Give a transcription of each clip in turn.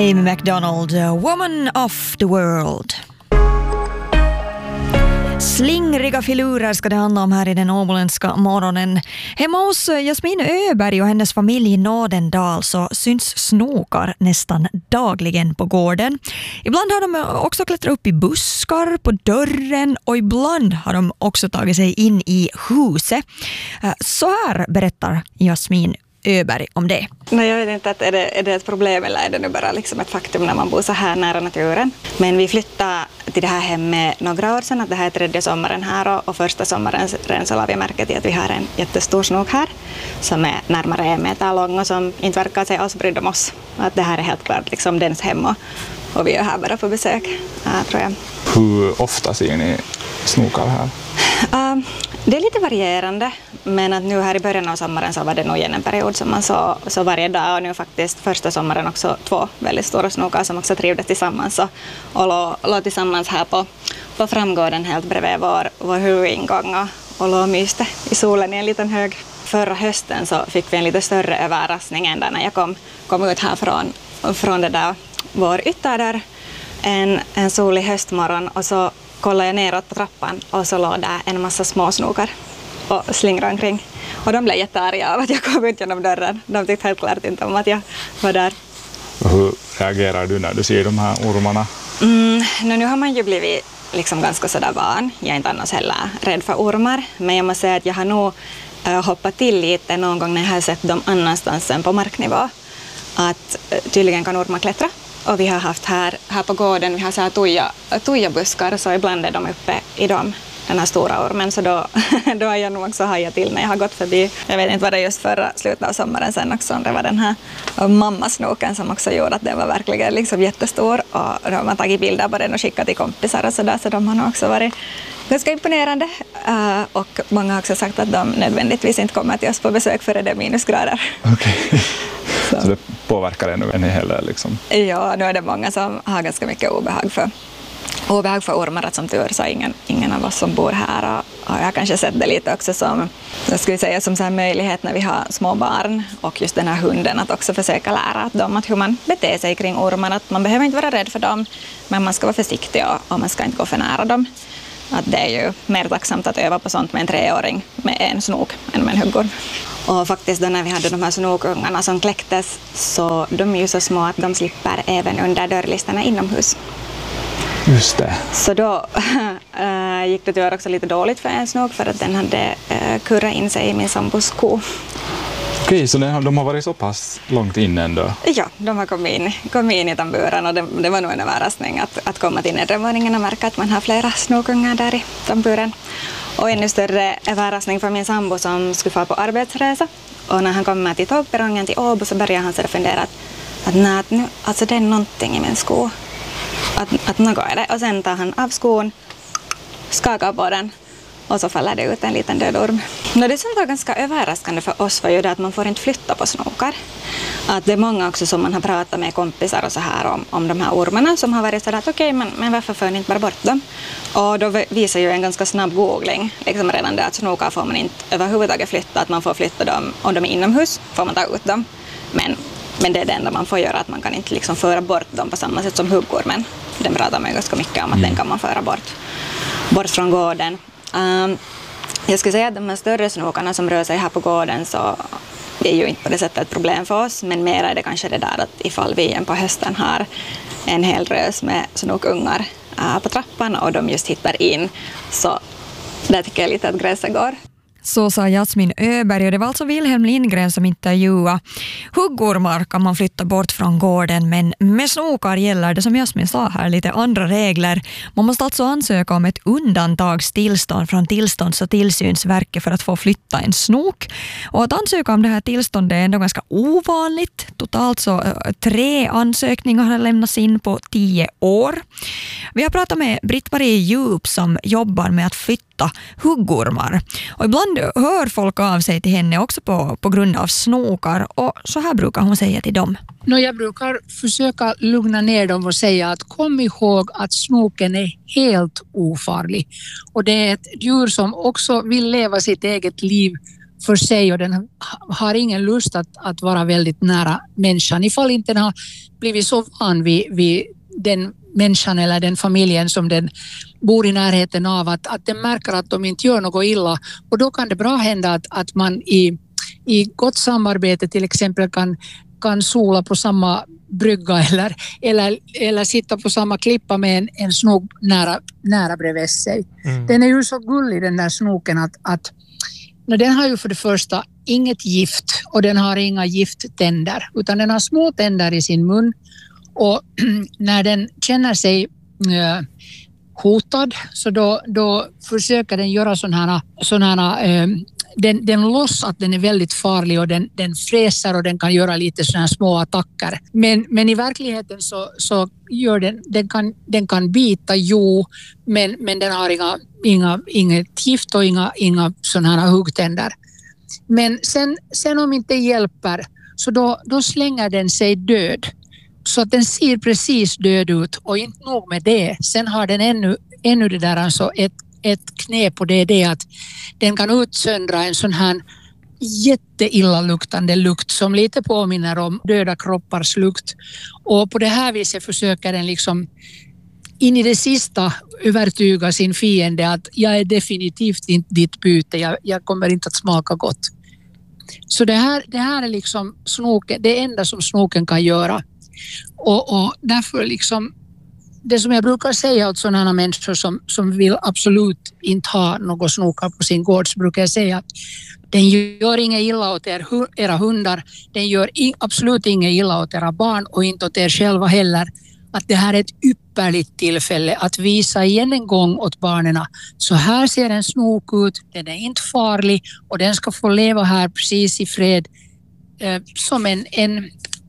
Amy McDonald, Woman of the World. Slingriga filurer ska det handla om här i den åboländska morgonen. Hemma hos Jasmin Öberg och hennes familj i Nådendal så syns snokar nästan dagligen på gården. Ibland har de också klättrat upp i buskar, på dörren och ibland har de också tagit sig in i huset. Så här berättar Jasmin Öberg om det. Nej, jag vet inte att är det ett problem eller är det nu bara liksom ett faktum när man bor så här nära naturen. Men vi flyttade till det här hemmet några år sedan, att det här är tredje sommaren här och första sommaren så la vi märke till att vi har en jättestor snok här som är närmare 1 meter lång och som inte verkar sig alls brydd om oss. Att det här är helt klart liksom dens hem och vi är här bara på besök, tror jag. Hur ofta ser ni snokar här? Det är lite varierande, men att nu här i början av sommaren så var det nog en period som man så varje dag och nu faktiskt första sommaren också 2 väldigt stora snokar som också trivdes tillsammans och låg tillsammans här på framgården helt bredvid vår huvudingång och låg myste i solen i en liten hög. Förra hösten så fick vi en lite större överraskning än när jag kom ut här från det där vår ytterdörr en solig höstmorgon och så kollade jag neråt på trappan och så låg där en massa små snokar och slingrade omkring. Och de blev jättearga av att jag kom ut genom dörren. De tyckte helt klart inte om att jag var där. Och hur reagerar du när du ser de här ormarna? Nu har man ju blivit liksom ganska sådär van. Jag är inte annars heller rädd för ormar. Men jag måste säga att jag har nog hoppat till lite någon gång när jag har sett dem annanstans än på marknivå. Att tydligen kan ormar klättra. Och vi har haft här på gården, vi har så här tujabuskar så ibland är de uppe i den här stora ormen så då har jag nog också hajat till när jag har gått förbi. Jag vet inte vad det just förra slutet av sommaren sen också, det var den här mammasnoken som också gjorde att den var verkligen liksom jättestor och då har man tagit bilder på den och skickat till kompisar och sådär så de har nog också varit ganska imponerande och många har också sagt att de nödvändigtvis inte kommer till oss på besök före det är minusgrader. Okej. Så det påverkar ännu en heller liksom? Ja, nu är det många som har ganska mycket obehag för ormar, att som tur så ingen av oss som bor här och jag har kanske sett det lite också som, jag skulle säga som så här möjlighet när vi har små barn och just den här hunden att också försöka lära dem att hur man beter sig kring ormar, att man behöver inte vara rädd för dem men man ska vara försiktig och man ska inte gå för nära dem. Att det är ju mer tacksamt att öva på sånt med en 3-åring med en snok än med en huggorm. Och faktiskt då när vi hade de här snokungarna som kläcktes så de är ju så små att de slipper även under dörrlisterna inomhus. Just det. Så då gick det tyvärr också lite dåligt för en snok för att den hade kurrat in sig i min sambos ko. Okej, så de har varit så pass långt in ändå? Ja, de har kommit in i tamburen och det var nog en överraskning att komma till nedervåningen och märka att man har flera snokungar där i tamburen. Och ännu större överraskning för min sambo som skulle få på arbetsresa. Och när han kommer till tågperrongen till Åbo så börjar han så fundera att nu, alltså det är någonting i min sko. Att något är det. Och sen tar han av skon, skakar på den och så faller det ut en liten död orm. Det som var ganska överraskande för oss var ju det att man får inte flytta på snokar. Att det är många också som man har pratat med kompisar och så här om de här ormarna som har varit så att okej, men varför för ni inte bara bort dem? Och då visar ju en ganska snabb googling liksom redan det att snokar får man inte överhuvudtaget flytta, att man får flytta dem om de är inomhus får man ta ut dem. Men det är det enda man får göra, att man kan inte liksom föra bort dem på samma sätt som huggormen. Den pratar man ju ganska mycket om att den kan man föra bort från gården. Jag skulle säga att de här större snokarna som rör sig här på gården så det är ju inte på det sättet ett problem för oss, men mer är det kanske det där att ifall vi igen på hösten har en hel rös med snokungar på trappan och de just hittar in så där tycker jag lite att gränsen går. Så sa Jasmin Öberg och det var alltså Wilhelm Lindgren som intervjuade. Huggormar kan man flytta bort från gården men med snokar gäller det som Jasmin sa här lite andra regler. Man måste alltså ansöka om ett undantagstillstånd från tillstånds- och tillsynsverket för att få flytta en snok. Och att ansöka om det här tillståndet är ändå ganska ovanligt. Totalt så 3 ansökningar har lämnats in på 10 år. Vi har pratat med Britt-Marie Djup som jobbar med att flytta huggormar. Och ibland hör folk av sig till henne också på grund av snokar och så här brukar hon säga till dem. Jag brukar försöka lugna ner dem och säga att kom ihåg att snoken är helt ofarlig. Och det är ett djur som också vill leva sitt eget liv för sig och den har ingen lust att vara väldigt nära människan. Ifall inte den har blivit så van vid den människan eller den familjen som den bor i närheten av att den märker att de inte gör något illa. Och då kan det bra hända att man i gott samarbete till exempel kan sola på samma brygga eller sitta på samma klippa med en snok nära bredvid sig. Den är ju så gullig den där snoken att den har ju för det första inget gift och den har inga gifttänder utan den har små tänder i sin mun och när den känner sig hotad så då försöker den göra sådana den låtsas att den är väldigt farlig och den fräser och den kan göra lite sådana små attacker. Men i verkligheten så gör den kan bita men den har inget gift och inga sådana här huggtänder. Men sen om inte hjälper så då slänger den sig död. Så att den ser precis död ut och inte nog med det. Sen har den ännu det där alltså ett knep och det är det att den kan utsöndra en sån här jätteillaluktande lukt som lite påminner om döda kroppars lukt. Och på det här viset försöker den liksom in i det sista övertyga sin fiende att jag är definitivt inte ditt byte, jag kommer inte att smaka gott. Så det här är liksom snoken, det enda som snoken kan göra. Och därför liksom det som jag brukar säga åt sådana människor som vill absolut inte ha något snokar på sin gård så brukar jag säga att den gör inget illa åt era hundar, den gör absolut inget illa åt era barn och inte åt er själva heller. Att det här är ett ypperligt tillfälle att visa igen en gång åt barnen. Så här ser en snok ut, den är inte farlig och den ska få leva här precis i fred som en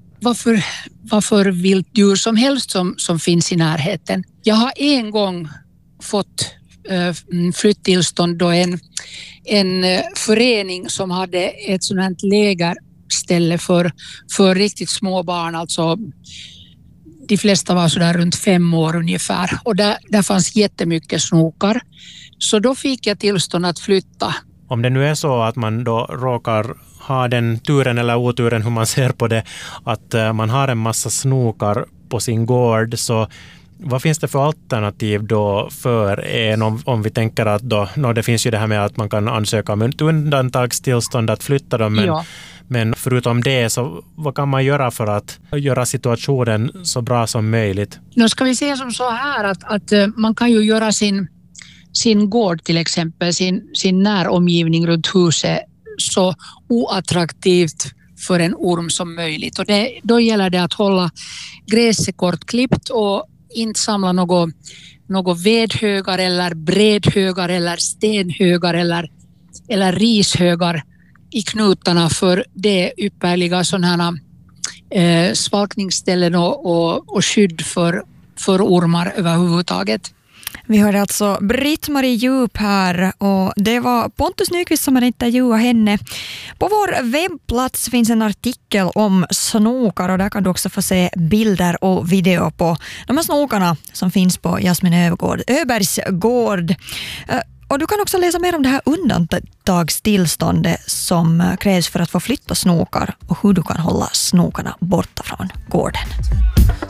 varför vilddjur som helst som finns i närheten. Jag har en gång fått flyttillstånd då en förening som hade ett sådant lägerställe för riktigt små barn, alltså de flesta var så där runt 5 år ungefär och där fanns jättemycket snokar. Så då fick jag tillstånd att flytta. Om det nu är så att man då råkar ha den turen eller oturen hur man ser på det att man har en massa snokar på sin gård, så vad finns det för alternativ då för en om vi tänker att då, det finns ju det här med att man kan ansöka om ett undantagstillstånd att flytta dem men förutom det så vad kan man göra för att göra situationen så bra som möjligt? Nu ska vi säga som så här att man kan ju göra sin gård till exempel, sin näromgivning runt huset så oattraktivt för en orm som möjligt. Och då gäller det att hålla gräset kortklippt och inte samla något vedhögar eller bredhögar eller stenhögar eller rishögar i knutarna för det ypperliga sådana svalkningsställen och skydd för ormar överhuvudtaget. Vi hörde alltså Britt-Marie Djup här och det var Pontus Nyqvist som hade intervjuat henne. På vår webbplats finns en artikel om snokar och där kan du också få se bilder och video på de här snokarna som finns på Jasmin Öbergs gård. Och du kan också läsa mer om det här undantagstillståndet som krävs för att få flytta snokar och hur du kan hålla snokarna borta från gården.